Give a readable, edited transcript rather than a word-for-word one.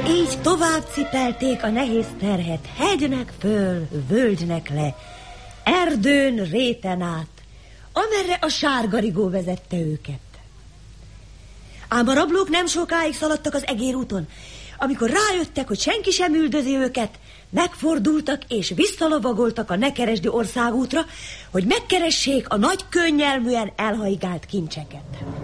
Így tovább cipelték a nehéz terhet, hegynek föl, völgynek le, erdőn, réten át, amerre a sárgarigó vezette őket. Ám a rablók nem sokáig szaladtak az egérúton. Amikor rájöttek, hogy senki sem üldözi őket, megfordultak és visszalovagoltak a Nekeresdi országútra, hogy megkeressék a nagy könnyelműen elhajgált kincseket.